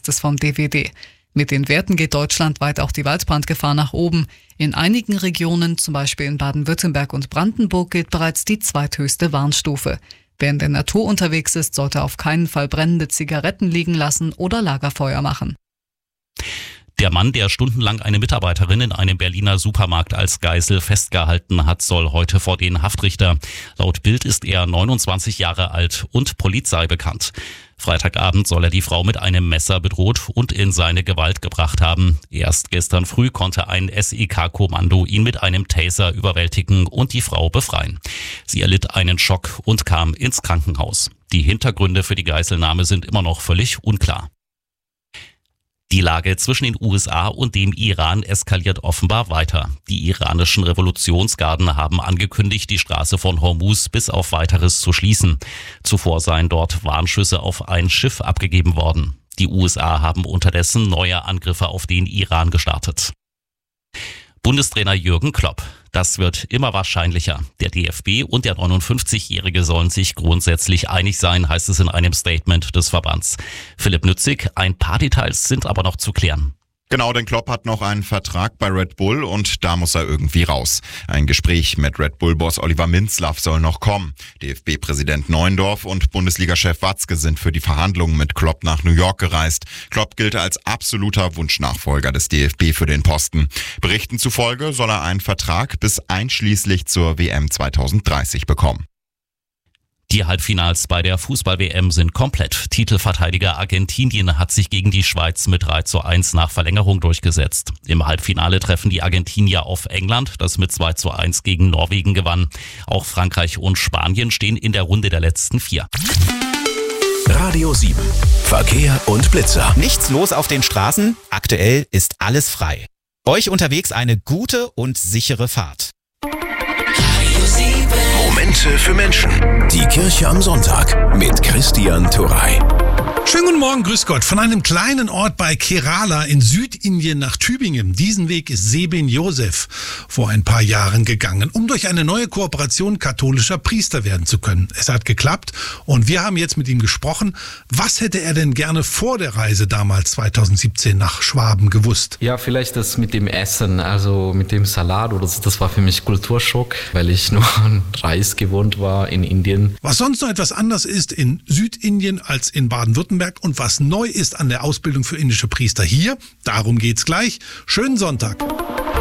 heißt es vom DWD. Mit den Werten geht deutschlandweit auch die Waldbrandgefahr nach oben. In einigen Regionen, zum Beispiel in Baden-Württemberg und Brandenburg, gilt bereits die zweithöchste Warnstufe. Wer in der Natur unterwegs ist, sollte auf keinen Fall brennende Zigaretten liegen lassen oder Lagerfeuer machen. Der Mann, der stundenlang eine Mitarbeiterin in einem Berliner Supermarkt als Geisel festgehalten hat, soll heute vor den Haftrichter. Laut Bild ist er 29 Jahre alt und Polizei bekannt. Freitagabend soll er die Frau mit einem Messer bedroht und in seine Gewalt gebracht haben. Erst gestern früh konnte ein SEK-Kommando ihn mit einem Taser überwältigen und die Frau befreien. Sie erlitt einen Schock und kam ins Krankenhaus. Die Hintergründe für die Geiselnahme sind immer noch völlig unklar. Die Lage zwischen den USA und dem Iran eskaliert offenbar weiter. Die iranischen Revolutionsgarden haben angekündigt, die Straße von Hormuz bis auf Weiteres zu schließen. Zuvor seien dort Warnschüsse auf ein Schiff abgegeben worden. Die USA haben unterdessen neue Angriffe auf den Iran gestartet. Bundestrainer Jürgen Klopp. Das wird immer wahrscheinlicher. Der DFB und der 59-Jährige sollen sich grundsätzlich einig sein, heißt es in einem Statement des Verbands. Philipp Nützig, ein paar Details sind aber noch zu klären. Genau, denn Klopp hat noch einen Vertrag bei Red Bull und da muss er irgendwie raus. Ein Gespräch mit Red Bull-Boss Oliver Minzlaff soll noch kommen. DFB-Präsident Neuendorf und Bundesliga-Chef Watzke sind für die Verhandlungen mit Klopp nach New York gereist. Klopp gilt als absoluter Wunschnachfolger des DFB für den Posten. Berichten zufolge soll er einen Vertrag bis einschließlich zur WM 2030 bekommen. Die Halbfinals bei der Fußball-WM sind komplett. Titelverteidiger Argentinien hat sich gegen die Schweiz mit 3:1 nach Verlängerung durchgesetzt. Im Halbfinale treffen die Argentinier auf England, das mit 2:1 gegen Norwegen gewann. Auch Frankreich und Spanien stehen in der Runde der letzten 4. Radio 7. Verkehr und Blitzer. Nichts los auf den Straßen? Aktuell ist alles frei. Euch unterwegs eine gute und sichere Fahrt. Momente für Menschen. Die Kirche am Sonntag mit Christian Turey. Schönen guten Morgen, grüß Gott. Von einem kleinen Ort bei Kerala in Südindien nach Tübingen. Diesen Weg ist Sebin Josef vor ein paar Jahren gegangen, um durch eine neue Kooperation katholischer Priester werden zu können. Es hat geklappt und wir haben jetzt mit ihm gesprochen. Was hätte er denn gerne vor der Reise damals 2017 nach Schwaben gewusst? Ja, vielleicht das mit dem Essen, also mit dem Salat oder so. Das war für mich Kulturschock, weil ich nur an Reis gewohnt war in Indien. Was sonst noch etwas anders ist in Südindien als in Baden-Württemberg und was neu ist an der Ausbildung für indische Priester hier, darum geht's gleich. Schönen Sonntag.